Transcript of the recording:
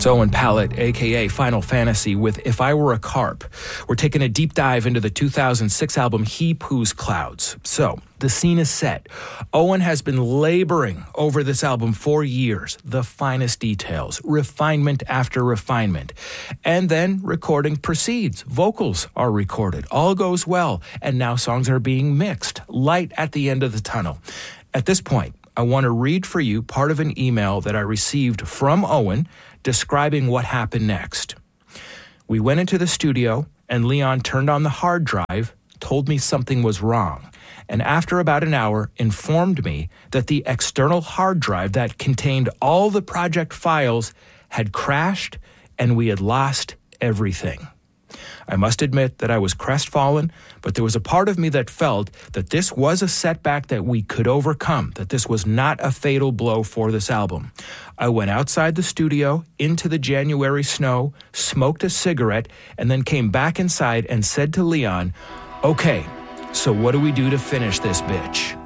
It's Owen Pallett, a.k.a. Final Fantasy, with If I Were a Carp. We're taking a deep dive into the 2006 album He Poos Clouds. So, the scene is set. Owen has been laboring over this album for years. The finest details, refinement after refinement. And then recording proceeds. Vocals are recorded. All goes well. And now songs are being mixed. Light at the end of the tunnel. At this point, I want to read for you part of an email that I received from Owen describing what happened next. We went into the studio, and Leon turned on the hard drive, told me something was wrong, and after about an hour informed me that the external hard drive that contained all the project files had crashed and we had lost everything. I must admit that I was crestfallen, but there was a part of me that felt that this was a setback that we could overcome, that this was not a fatal blow for this album. I went outside the studio, into the January snow, smoked a cigarette, and then came back inside and said to Leon, "Okay, so what do we do to finish this bitch?"